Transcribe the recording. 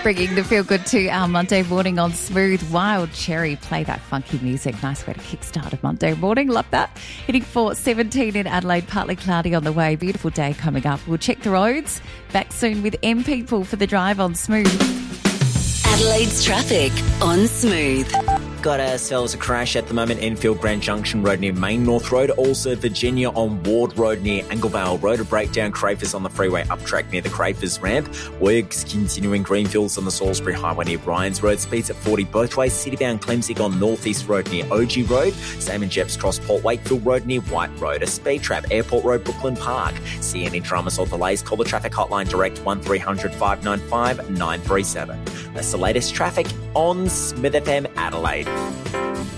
Bringing the feel good to our Monday morning on Smooth. Wild Cherry, play that funky music. Nice way to kickstart a Monday morning. Love that. Hitting for 17 in Adelaide, partly cloudy on the way. Beautiful day coming up. We'll check the roads. Back soon with M People for the drive on Smooth. Adelaide's traffic on Smooth. Got ourselves a crash at the moment, Enfield Grand Junction Road near Main North Road. Also Virginia on Ward Road near Anglevale Road. A breakdown, Crafers on the freeway up track near the Crafers ramp. Works continuing, Greenfields on the Salisbury Highway near Ryans Road. Speeds at 40 both ways. Citybound Clemsig on North East Road near OG Road. Same in Jepps Cross Port Wakefield Road near White Road. A speed trap, Airport Road, Brooklyn Park. See any dramas or delays, call the traffic hotline direct 1300 595 937. That's the latest traffic on Smith FM Adelaide.